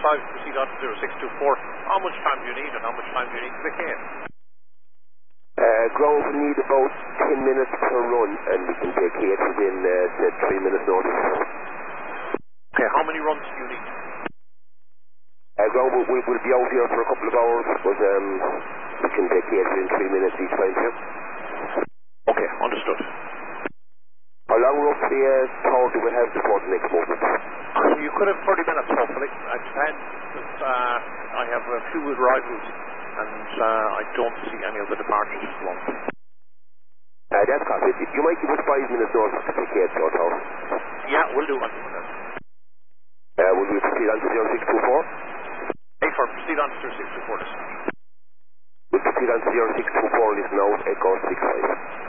proceed on to 0624. How much time do you need and how much time do you need to vacate? Ground will need about 10 minutes per run, and we can vacate within, say, 3 minutes notice. Okay, how many runs do you need? Ground will be out here for a couple of hours, but we can vacate within 3 minutes each time, too. Okay, understood. How long roughly thought do we have before the next movement? You could have 30 minutes, hopefully. It depends. I have a few arrivals, and I don't see any of the departures at the moment. That's copied. You might give us 5 minutes notice to vacate, so Tom. Yeah, we'll do it. Will we proceed on to 0624? Hey, for proceed on to 0624. We'll proceed on to 0624, listen out, Echo 65.